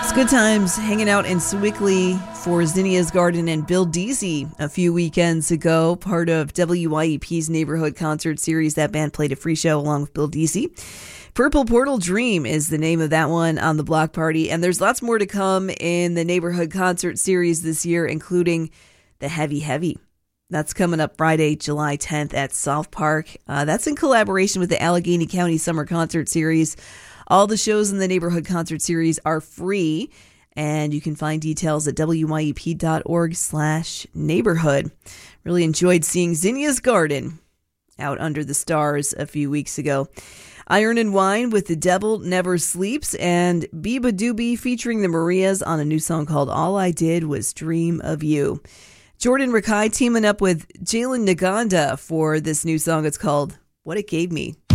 Good times hanging out in Sewickley for Zinnia's Garden and Bill Deasy a few weekends ago, part of WYEP's Neighborhood Concert Series. That band played a free show along with Bill Deasy. Purple Portal Dream is the name of that one on the block party, and there's lots more to come in the Neighborhood Concert Series this year, including the Heavy Heavy. That's coming up Friday, July 10th at South Park. That's in collaboration with the Allegheny County Summer Concert Series. All the shows in the Neighborhood Concert Series are free, and you can find details at wyep.org/neighborhood. Really enjoyed seeing Zinnia's Garden out under the stars a few weeks ago. Iron and Wine with The Devil Never Sleeps, and Biba Doobie featuring the Marias on a new song called All I Did Was Dream of You. Jordan Rakai teaming up with Jalen Naganda for this new song. It's called What It Gave Me.